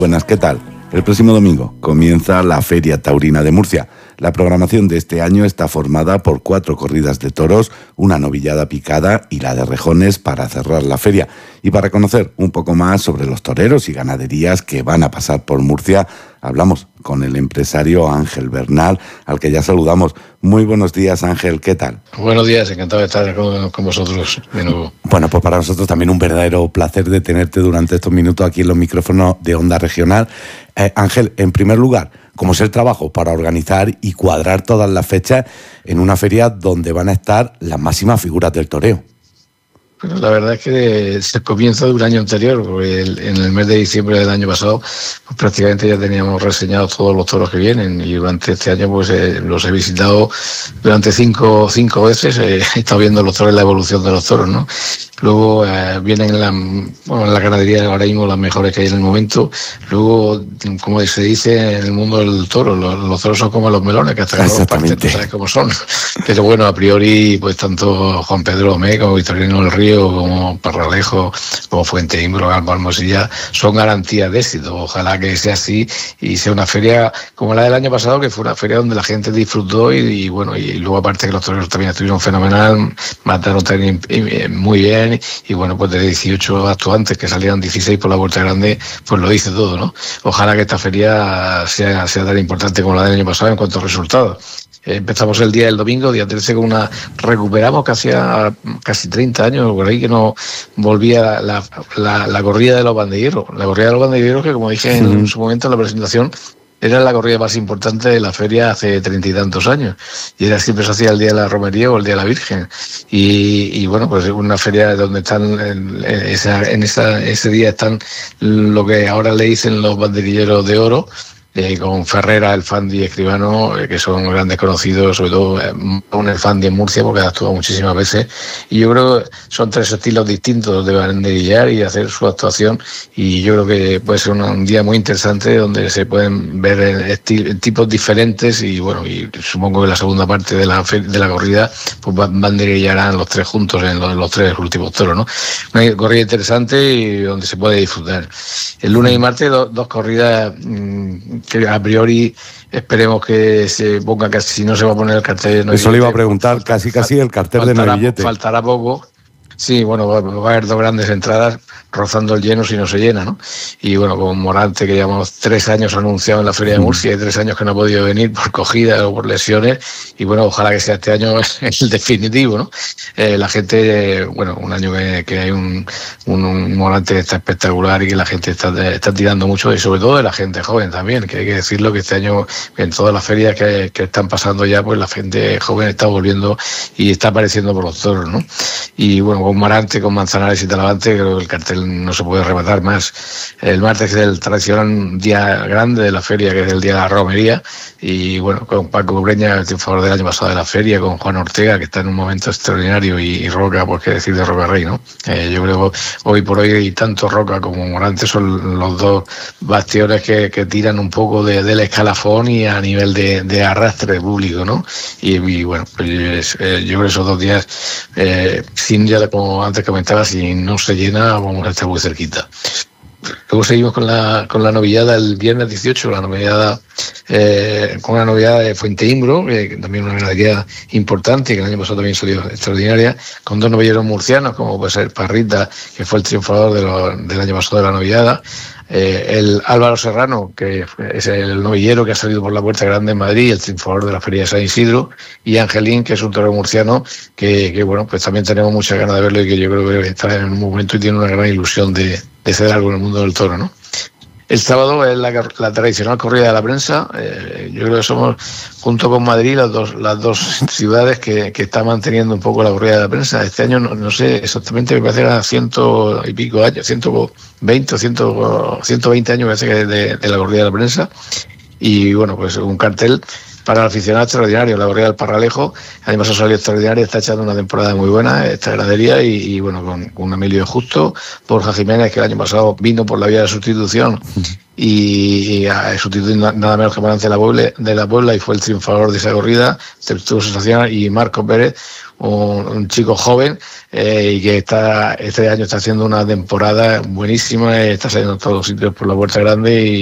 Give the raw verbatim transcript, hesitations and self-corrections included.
Buenas, ¿qué tal? El próximo domingo comienza la Feria Taurina de Murcia. La programación de este año está formada por cuatro corridas de toros, una novillada picada y la de rejones para cerrar la feria. Y para conocer un poco más sobre los toreros y ganaderías que van a pasar por Murcia, hablamos con el empresario Ángel Bernal, al que ya saludamos. Muy buenos días, Ángel, ¿qué tal? Buenos días, encantado de estar con, con vosotros de nuevo. Bueno, pues para nosotros también un verdadero placer de tenerte durante estos minutos aquí en los micrófonos de Onda Regional. Eh, Ángel, en primer lugar, ¿cómo es el trabajo para organizar y cuadrar todas las fechas en una feria donde van a estar las máximas figuras del toreo? Pero la verdad es que se comienza de un año anterior, porque el, en el mes de diciembre del año pasado pues prácticamente ya teníamos reseñados todos los toros que vienen, y durante este año pues eh, los he visitado durante cinco, cinco veces, eh, he estado viendo los toros, la evolución de los toros, ¿no? Luego eh, vienen la, bueno, en la ganadería ahora mismo las mejores que hay en el momento. Luego, como se dice en el mundo del toro, los, los toros son como los melones, que hasta que no los partes no sabes cómo son. Pero bueno, a priori, pues tanto Juan Pedro Omé como Victorino del Río, como Parralejo, como Fuente Imbro, Galván Mosilla, son garantías de éxito. Ojalá que sea así y sea una feria como la del año pasado, que fue una feria donde la gente disfrutó y, y bueno, y luego aparte que los toreros también estuvieron fenomenal, mataron también muy bien. Y bueno, pues de dieciocho actuantes que salieron dieciséis por la Vuelta Grande, pues lo dice todo, ¿no? Ojalá que esta feria sea, sea tan importante como la del año pasado en cuanto a resultados. Eh, empezamos el día del domingo, día trece, con una... Recuperamos que hacía casi treinta años, por ahí, que no volvía la, la, la corrida de los bandilleros. La corrida de los bandilleros que, como dije en, en su momento en la presentación, era la corrida más importante de la feria hace treinta y tantos años. Y era siempre se hacía el día de la romería o el día de la Virgen. Y, y bueno, pues es una feria donde están, en, esa, en esa, ese día están lo que ahora le dicen los banderilleros de oro, Eh, con Ferrera, el Fandi y Escribano, eh, que son grandes conocidos, sobre todo eh, un el Fandi en Murcia, porque ha actuado muchísimas veces. Y yo creo que son tres estilos distintos de banderillar y hacer su actuación. Y yo creo que puede ser un, un día muy interesante donde se pueden ver esti- tipos diferentes. Y bueno, y supongo que la segunda parte de la, de la corrida, pues banderillarán los tres juntos en los, los tres últimos toros, ¿no? Una corrida interesante y donde se puede disfrutar. El lunes y martes, do, dos corridas mmm, que a priori esperemos que se ponga, casi si no se va a poner el cartel. No, eso le iba a preguntar, falta, casi casi el cartel faltará, de novillete. Faltará poco. Sí, bueno, va, va a haber dos grandes entradas rozando el lleno si no se llena, ¿no? Y bueno, con Morante, que llevamos tres años anunciado en la Feria de Murcia, y tres años que no ha podido venir por cogida o por lesiones, y bueno, ojalá que sea este año el definitivo, ¿no? Eh, la gente, bueno, un año que, que hay un, un, un Morante que está espectacular y que la gente está, está tirando mucho, y sobre todo de la gente joven también, que hay que decirlo, que este año en todas las ferias que, que están pasando ya, pues la gente joven está volviendo y está apareciendo por los toros, ¿no? Y bueno, con Morante, con Manzanares y Talavante, creo que el cartel no se puede rematar más. El martes es el tradicional día grande de la feria, que es el día de la romería, y bueno, con Paco Breña, el triunfador del año pasado de la feria, con Juan Ortega, que está en un momento extraordinario, y, y Roca, pues qué decir de Roca Rey, ¿no? Eh, yo creo que hoy por hoy tanto Roca como Morante son los dos bastiones que, que tiran un poco de, del escalafón y a nivel de, de arrastre público, ¿no? Y, y bueno, pues eh, yo creo que esos dos días, eh, sin ya, como antes comentaba, si no se llena, vamos a estar muy cerquita. Luego seguimos con la con la novillada el viernes dieciocho, la novillada eh, con una novillada de Fuente Imbro, que también una ganadería importante, que el año pasado también salió extraordinaria, con dos novilleros murcianos, como puede ser Parrita, que fue el triunfador de lo, del año pasado de la novillada. Eh, el Álvaro Serrano, que es el novillero que ha salido por la Puerta Grande en Madrid, el triunfador de la Feria de San Isidro, y Angelín, que es un torero murciano, que, que bueno, pues también tenemos muchas ganas de verlo, y que yo creo que está en un momento y tiene una gran ilusión de, de hacer algo en el mundo del toro, ¿no? El sábado es la, la tradicional corrida de la prensa. Eh, yo creo que somos, junto con Madrid, las dos, las dos ciudades que, que están manteniendo un poco la corrida de la prensa. Este año no, no sé exactamente, me parece que eran ciento y pico años, ciento veinte o ciento, ciento veinte años, me parece que de, de la corrida de la prensa. Y bueno, pues un cartel para el aficionado extraordinario. La corrida del Parralejo, el año pasado salió extraordinaria, está echando una temporada muy buena esta ganadería y, y bueno, con, con Emilio Justo, Borja Jiménez, que el año pasado vino por la vía de sustitución y, y a sustituir nada menos que Balance de la Puebla, de la Puebla y fue el triunfador de esa corrida, estuvo sensacional. Y Marco Pérez, un, un chico joven eh, y que está este año está haciendo una temporada buenísima, está saliendo en todos los sitios por la Puerta Grande y